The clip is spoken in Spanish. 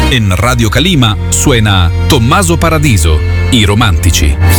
En Radio Calima suena Tommaso Paradiso, I Romantici.